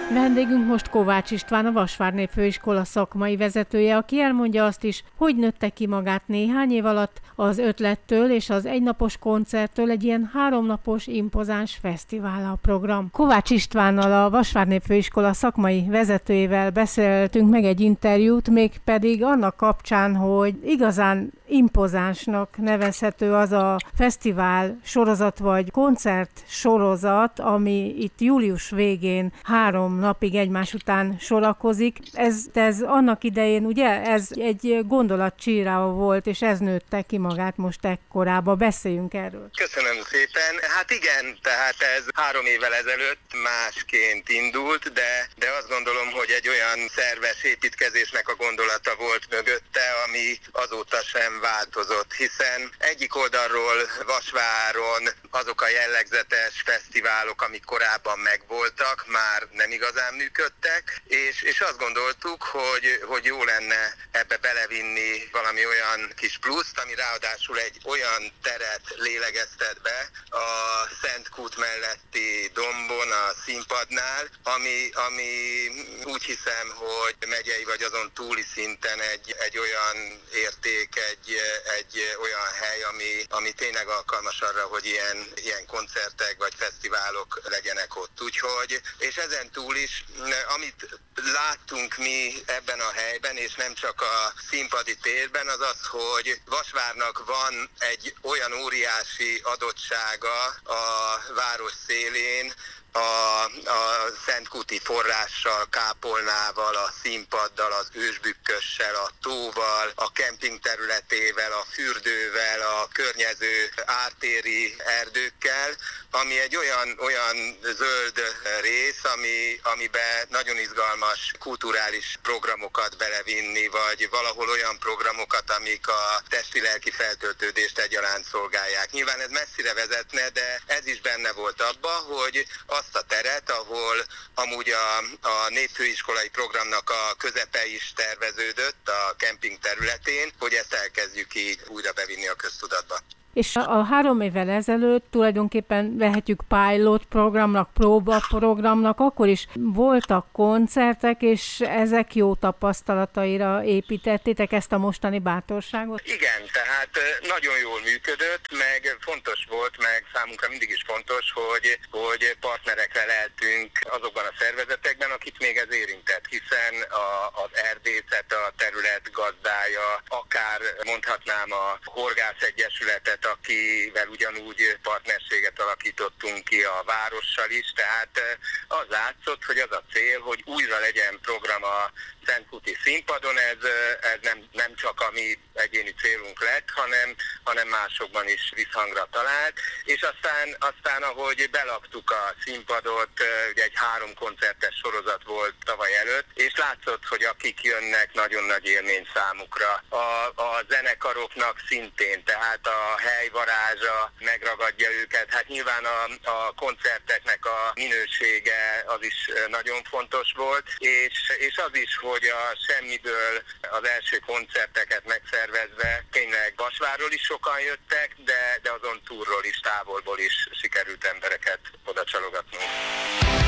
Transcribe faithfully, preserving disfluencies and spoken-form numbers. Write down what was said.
Vendégünk most Kovács István, a Vasvárné Főiskola szakmai vezetője, aki elmondja azt is, hogy nőtte ki magát néhány év alatt az ötlettől és az egynapos koncerttől egy ilyen háromnapos impozáns fesztivál a program. Kovács Istvánnal, a Vasvárné Főiskola szakmai vezetőjével beszéltünk meg egy interjút, mégpedig annak kapcsán, hogy igazán impozánsnak nevezhető az a fesztivál sorozat vagy koncert sorozat, ami itt július végén három napig egymás után sorakozik. Ez, ez annak idején, ugye, ez egy gondolatcsírá volt, és ez nőtte ki magát most ekkorába. Beszéljünk erről. Köszönöm szépen. Hát igen, tehát ez három évvel ezelőtt másként indult, de, de azt gondolom, hogy egy olyan szerves építkezésnek a gondolata volt mögötte, ami azóta sem változott, hiszen egyik oldalról Vasváron azok a jellegzetes fesztiválok, amik korábban megvoltak, már nem igazán működtek, és, és azt gondoltuk, hogy, hogy jó lenne ebbe belevinni valami olyan kis pluszt, ami ráadásul egy olyan teret lélegeztet be a Szent Kút melletti dombon, a színpadnál, ami, ami úgy hiszem, hogy megyei vagy azon túli szinten egy, egy olyan érték, egy, egy olyan hely, ami, ami tényleg alkalmas arra, hogy ilyen, ilyen koncertek vagy fesztiválok legyenek ott. Úgyhogy, és ezen túl is, amit láttunk mi ebben a helyben, és nem csak a színpadi térben, az az, hogy Vasvárnak van egy olyan óriási adottsága a város szélén, a, a Szentkúti forrással, kápolnával, a színpaddal, az ősbükkössel, a tóval, a kemping területével, a fürdővel, a környező ártéri erdőkkel, ami egy olyan, olyan zöld rész, ami, amiben nagyon izgalmas kulturális programokat belevinni, vagy valahol olyan programokat, amik a testi-lelki feltöltődést egyaránt szolgálják. Nyilván ez messzire vezetne, de ez is benne volt abba, hogy azt a teret, ahol amúgy a, a népfőiskolai programnak a közepe is terveződött a kemping területén, hogy ezt elkezdjük így újra bevinni a köztudatba. És a három évvel ezelőtt tulajdonképpen vehetjük pilot programnak, próba programnak, akkor is voltak koncertek, és ezek jó tapasztalataira építettétek ezt a mostani bátorságot? Igen, tehát nagyon jól működött, meg fontos volt, meg számunkra mindig is fontos, hogy, hogy partnerekre lehetünk azokban a szervezetekben, akit még ez érintett, hiszen a, az erdészet, a terület gazdája, akár mondhatnám a Horgász Egyesületet, akivel ugyanúgy partnerséget alakítottunk ki a várossal is, tehát az látszott, hogy az a cél, hogy újra legyen program a Szentkúti színpadon, ez, ez nem, nem csak a mi egyéni célunk lett, hanem, hanem másokban is visszhangra talált, és aztán, aztán ahogy belaktuk a színpadot, ugye egy három koncertes sorozat volt tavaly előtt, és látszott, hogy akik jönnek, nagyon nagy élmény számukra. A, a zenekaroknak szintén, tehát a hely varázsa megragadja őket. Hát nyilván a, a koncerteknek a minősége az is nagyon fontos volt, és, és az is, hogy a semmiből az első koncerteket megszervezve tényleg Vasvárról is sokan jöttek, de, de azon túlról is, távolból is sikerült embereket oda csalogatnunk.